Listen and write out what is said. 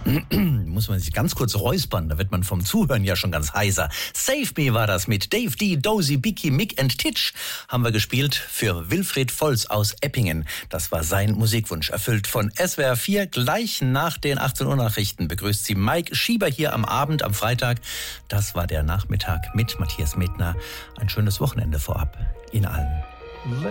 Muss man sich ganz kurz räuspern, da wird man vom Zuhören ja schon ganz heiser. Save Me war das mit Dave D, Dozy, Bicky, Mick and Titch. Haben wir gespielt für Wilfried Volz aus Eppingen. Das war sein Musikwunsch, erfüllt von SWR 4. Gleich nach den 18 Uhr Nachrichten begrüßt sie Mike Schieber hier am Abend, am Freitag. Das war der Nachmittag mit Matthias Medtner. Ein schönes Wochenende vorab. Ihnen allen.